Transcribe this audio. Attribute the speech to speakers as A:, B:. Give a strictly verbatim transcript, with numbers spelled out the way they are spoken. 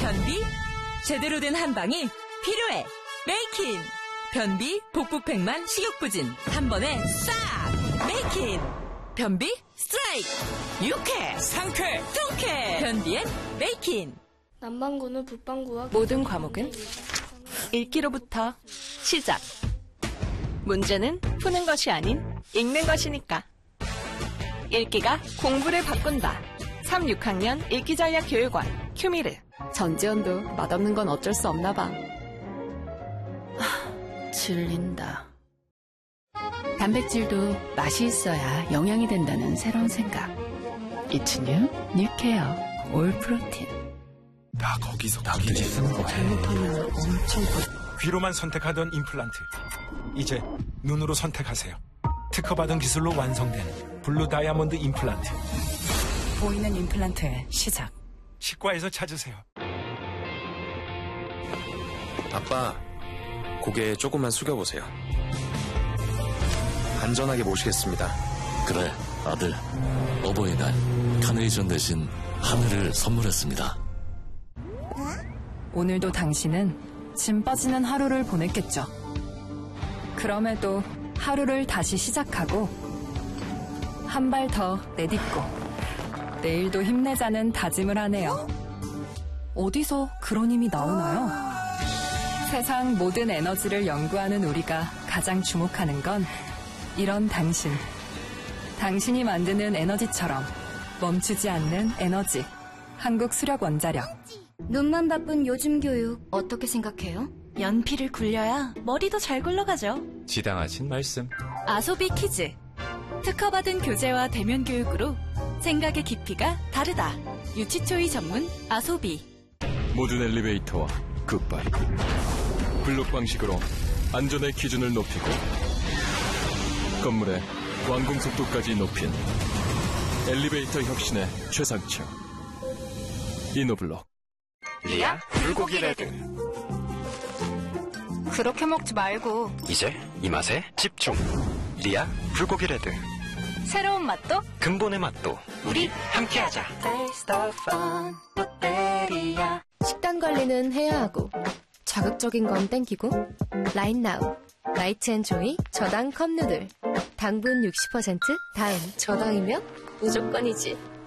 A: 변비? 제대로 된 한방이 필요해. 메이킨. 변비, 복부팽만, 식욕부진 한 번에 싹! 메이킨. 변비 스트라이크. 유쾌, 상쾌, 통쾌. 변비엔 메이킨.
B: 남반구는 북반구와
C: 모든 과목은 읽기로부터 시작. 문제는 푸는 것이 아닌 읽는 것이니까. 읽기가 공부를 바꾼다. 삼, 육 학년 읽기전략교육원 큐미르.
D: 전지현도 맛없는 건 어쩔 수 없나 봐.
E: 하, 질린다. 단백질도 맛이 있어야 영양이 된다는 새로운 생각. 이춘유 뉴케어 올 프로틴.
F: 나 거기서 남들이 쓰는 거
E: 잘못하면 엄청
F: 귀로만 선택하던 임플란트, 이제 눈으로 선택하세요. 특허받은 기술로 완성된 블루 다이아몬드 임플란트.
E: 보이는 임플란트의 시작.
F: 치과에서 찾으세요.
G: 아빠, 고개 조금만 숙여보세요. 안전하게 모시겠습니다.
H: 그래, 아들. 어버이날 카네이션 대신 하늘을 선물했습니다.
D: 오늘도 당신은 짐 빠지는 하루를 보냈겠죠. 그럼에도 하루를 다시 시작하고 한 발 더 내딛고 내일도 힘내자는 다짐을 하네요. 어디서 그런 힘이 나오나요? 세상 모든 에너지를 연구하는 우리가 가장 주목하는 건 이런 당신. 당신이 만드는 에너지처럼 멈추지 않는 에너지. 한국수력원자력.
B: 눈만 바쁜 요즘 교육 어떻게 생각해요?
C: 연필을 굴려야 머리도 잘 굴러가죠.
I: 지당하신 말씀.
C: 아소비 키즈. 특허받은 교재와 대면 교육으로 생각의 깊이가 다르다. 유치초이 전문 아소비.
J: 모든 엘리베이터와 극발. 블록 방식으로 안전의 기준을 높이고 건물의 완공 속도까지 높인 엘리베이터 혁신의 최상층. 이노블록.
K: 리아 불고기 레드.
L: 그렇게 먹지 말고
K: 이제 이 맛에 집중. 리아 불고기 레드.
L: 새로운 맛도
K: 근본의 맛도 우리 함께하자.
M: 식단 관리는 해야 하고 자극적인 건 땡기고. 라인나우 라이트 앤 조이 저당 컵누들. 당분 육십 퍼센트 다음 저당이면 무조건이지.